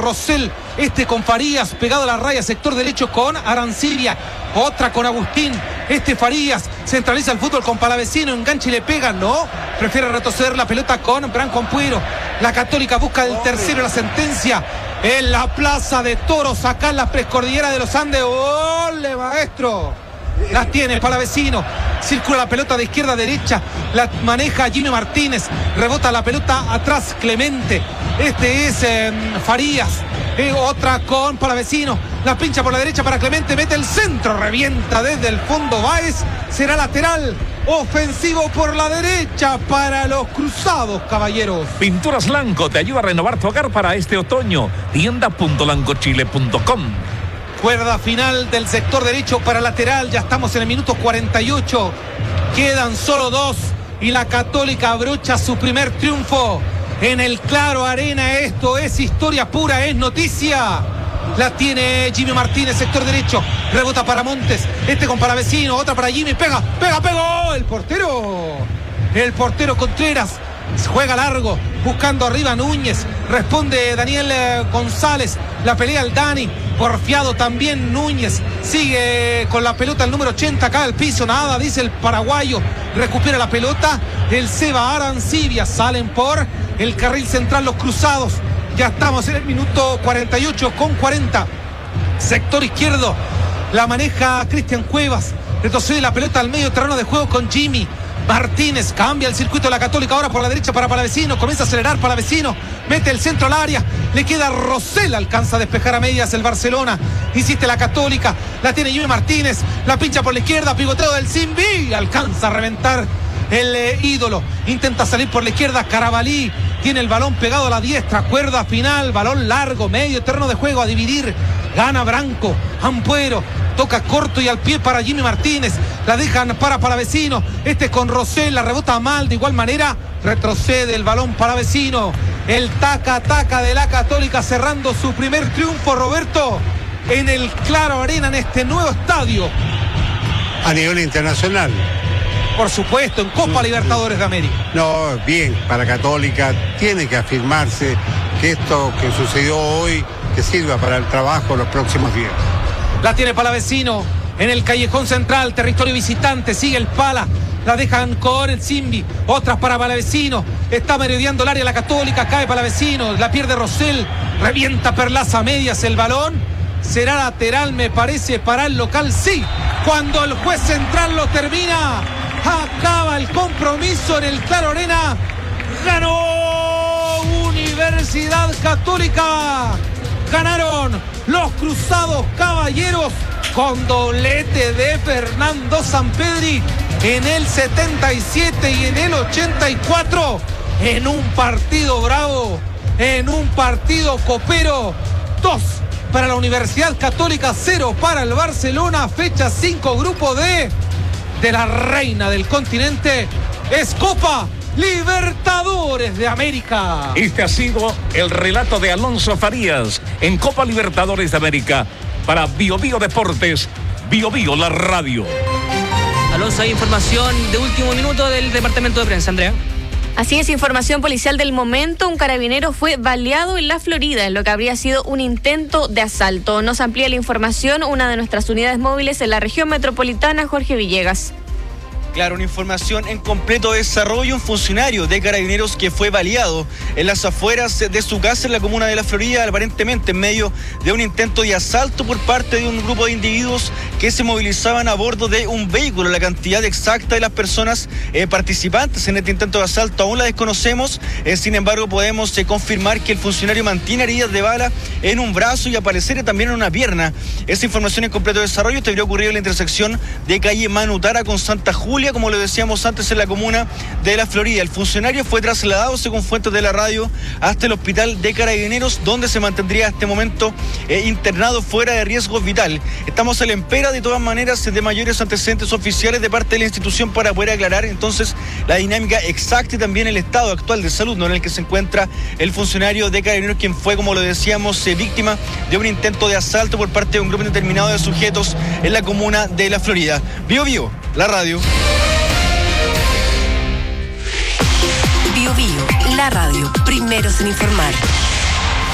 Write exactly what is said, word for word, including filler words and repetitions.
Rosell, este con Farías, pegado a la raya, sector derecho con Arancibia, otra con Agustín, este Farías, centraliza el fútbol con Palavecino, engancha y le pega, no, prefiere retroceder la pelota con Branco Ampuero. La Católica busca el tercero, la sentencia en la Plaza de Toros, acá en la Precordillera de los Andes. ¡Ole, maestro! Las tiene Palavecino, circula la pelota de izquierda a derecha, la maneja Jimmy Martínez, rebota la pelota atrás Clemente, este es eh, Farías, eh, otra con Palavecino, la pincha por la derecha para Clemente, mete el centro, revienta desde el fondo Báez, será lateral ofensivo por la derecha para los cruzados, caballeros. Pinturas Lanco te ayuda a renovar tu hogar para este otoño. tienda punto lancochile punto com. Cuerda final del sector derecho para lateral, ya estamos en el minuto cuarenta y ocho, quedan solo dos y la Católica abrocha su primer triunfo en el Claro Arena. Esto es historia pura, es noticia. La tiene Jimmy Martínez, sector derecho, rebota para Montes, este con Palavecino, otra para Jimmy, pega, pega, pegó el portero, el portero Contreras. Juega largo, buscando arriba a Núñez, responde Daniel eh, González, la pelea el Dani, porfiado también Núñez, sigue con la pelota el número ochenta, cae al piso, nada, dice el paraguayo, recupera la pelota, el Seba Arancibia, salen por el carril central los cruzados, ya estamos en el minuto cuarenta y ocho con cuarenta, sector izquierdo, la maneja Cristian Cuevas, retrocede la pelota al medio terreno de juego con Jimmy Martínez, cambia el circuito de la Católica ahora por la derecha para Palavecino, comienza a acelerar Palavecino, mete el centro al área, le queda Rosell, alcanza a despejar a medias el Barcelona, insiste la Católica, la tiene Jimmy Martínez, la pincha por la izquierda, pivoteo del Simbi, alcanza a reventar el eh, ídolo, intenta salir por la izquierda, Carabalí, tiene el balón pegado a la diestra, cuerda final, balón largo, medio terreno de juego a dividir, gana Branco, Ampuero, toca corto y al pie para Jimmy Martínez, la dejan para Palavecino, este con Rosell, la rebota mal, de igual manera retrocede el balón Palavecino, el taca taca de la Católica cerrando su primer triunfo, Roberto, en el Claro Arena, en este nuevo estadio. A nivel internacional. Por supuesto, en Copa Libertadores de América. No, bien, para Católica tiene que afirmarse que esto que sucedió hoy que sirva para el trabajo los próximos días. La tiene Palavecino en el callejón central, territorio visitante, sigue el Pala, la dejan con el Simbi, otras para Palavecino, está merodeando el área la Católica, cae Palavecino, la pierde Rosell, revienta Perlaza a medias el balón, será lateral me parece para el local, sí, cuando el juez central lo termina, acaba el compromiso en el Claro Arena, ganó Universidad Católica, ganaron los Cruzados Caballeros con doblete de Fernando Sampedri en el setenta y siete y en el ochenta y cuatro, en un partido bravo, en un partido copero, dos para la Universidad Católica, cero para el Barcelona, fecha cinco, grupo D de la Reina del Continente, es Copa Libertadores de América. Este ha sido el relato de Alonso Farías en Copa Libertadores de América para Bio Bio Deportes, Bio Bio la radio. Alonso, hay información de último minuto del departamento de prensa, Andrea. Así es, información policial del momento. Un carabinero fue baleado en la Florida en lo que habría sido un intento de asalto. Nos amplía la información una de nuestras unidades móviles en la región metropolitana, Jorge Villegas. Claro, una información en completo desarrollo. Un funcionario de Carabineros que fue baleado en las afueras de su casa en la comuna de La Florida, aparentemente en medio de un intento de asalto por parte de un grupo de individuos que se movilizaban a bordo de un vehículo. La cantidad exacta de las personas eh, participantes en este intento de asalto aún la desconocemos, eh, sin embargo podemos eh, confirmar que el funcionario mantiene heridas de bala en un brazo y aparecer también en una pierna. Esa información en completo desarrollo te habría ocurrido en la intersección de calle Manutara con Santa Julia, como lo decíamos antes, en la comuna de La Florida. El funcionario fue trasladado, según fuentes de la radio, hasta el hospital de Carabineros, donde se mantendría a este momento eh, internado fuera de riesgo vital. Estamos a la espera, de todas maneras, de mayores antecedentes oficiales de parte de la institución para poder aclarar entonces la dinámica exacta y también el estado actual de salud, ¿no?, en el que se encuentra el funcionario de Carabineros, quien fue, como lo decíamos, eh, víctima de un intento de asalto por parte de un grupo determinado de sujetos en la comuna de La Florida. Bio Bio, la radio. Bio Bio, la radio, primeros en informar.